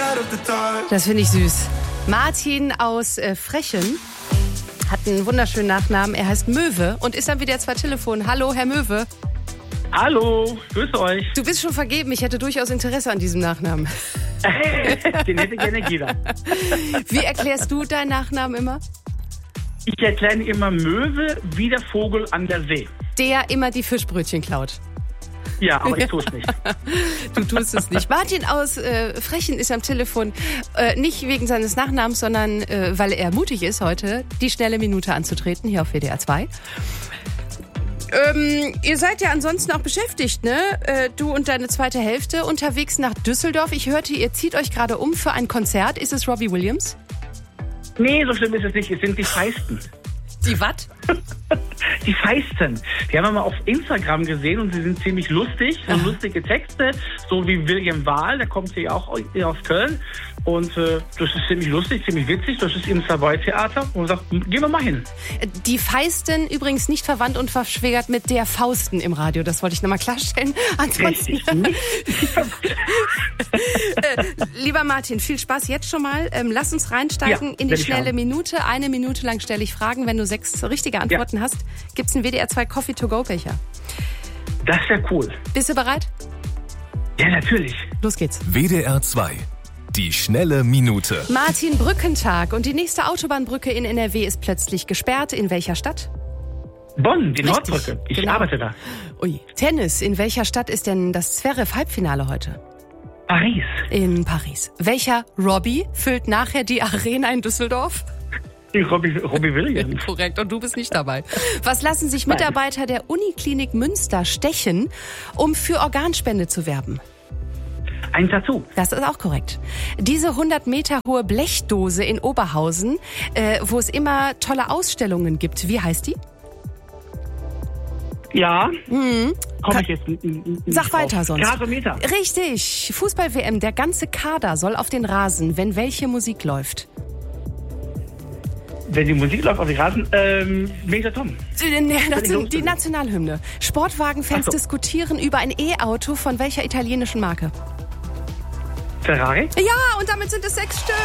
Das finde ich süß. Martin aus Frechen hat einen wunderschönen Nachnamen. Er heißt Möwe und ist am WDR 2 Telefon. Hallo, Herr Möwe. Hallo, grüße euch. Du bist schon vergeben. Ich hätte durchaus Interesse an diesem Nachnamen. Den hätte gerne jeder. Wie erklärst du deinen Nachnamen immer? Ich erkläre immer Möwe wie der Vogel an der See. Der immer die Fischbrötchen klaut. Ja, aber ich tue es nicht. Du tust es nicht. Martin aus Frechen ist am Telefon, nicht wegen seines Nachnamens, sondern weil er mutig ist, heute die schnelle Minute anzutreten, hier auf WDR 2. Ihr seid ja ansonsten auch beschäftigt, ne? Du und deine zweite Hälfte unterwegs nach Düsseldorf. Ich hörte, ihr zieht euch gerade um für ein Konzert. Ist es Robbie Williams? Nee, so schlimm ist es nicht. Es sind die Feisten. Die was? Die Feisten. Die haben wir mal auf Instagram gesehen und sie sind ziemlich lustig. So lustige Texte, so wie William Wahl, der kommt hier auch aus Köln. Und das ist ziemlich lustig, ziemlich witzig. Das ist im Savoy-Theater. Und sagt, gehen wir mal hin. Die Feisten übrigens nicht verwandt und verschwägert mit der Fausten im Radio. Das wollte ich nochmal klarstellen. Ansonsten. Lieber Martin, viel Spaß jetzt schon mal. Lass uns reinsteigen in die schnelle Minute. 1 Minute lang stelle ich Fragen. Wenn du 6 richtige Antworten hast, gibt's einen WDR 2 Coffee-to-go-Becher. Das wäre cool. Bist du bereit? Ja, natürlich. Los geht's. WDR 2. Die schnelle Minute. Martin, Brückentag und die nächste Autobahnbrücke in NRW ist plötzlich gesperrt. In welcher Stadt? Bonn, die Richtig, Nordbrücke. Ich genau. arbeite da. Ui. Tennis. In welcher Stadt ist denn das Zverev-Halbfinale heute? Paris. In Paris. Welcher Robbie füllt nachher die Arena in Düsseldorf? Robbie Williams. Korrekt, und du bist nicht dabei. Was lassen sich Mitarbeiter der Uniklinik Münster stechen, um für Organspende zu werben? Ein Tattoo. Das ist auch korrekt. Diese 100 Meter hohe Blechdose in Oberhausen, wo es immer tolle Ausstellungen gibt, wie heißt die? Ja. Komme ich jetzt nicht Sag weiter sonst. Gasometer. Richtig. Fußball-WM, der ganze Kader soll auf den Rasen, wenn welche Musik läuft? Wenn die Musik läuft auf den Rasen, Major Tom. Die Nationalhymne. Sportwagenfans diskutieren über ein E-Auto von welcher italienischen Marke? Ferrari? Ja, und damit sind es 6 Stück.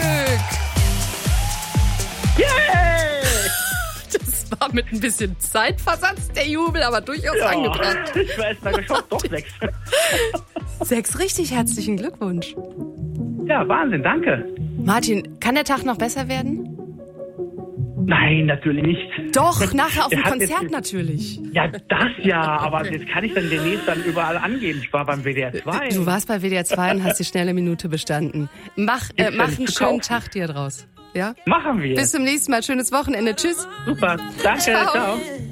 Yay! Das war mit ein bisschen Zeitversatz der Jubel, aber durchaus angebracht. Ich war erst mal geschockt, doch 6. 6 richtig, herzlichen Glückwunsch. Ja, Wahnsinn, danke. Martin, kann der Tag noch besser werden? Nein, natürlich nicht. Doch, nachher auf dem Konzert natürlich. Ja, das ja, aber das kann ich dann demnächst dann überall angeben. Ich war beim WDR 2. Du warst bei WDR 2 und hast die schnelle Minute bestanden. Mach einen schönen Tag dir draus. Ja? Machen wir. Bis zum nächsten Mal. Schönes Wochenende. Tschüss. Super. Danke. Ciao.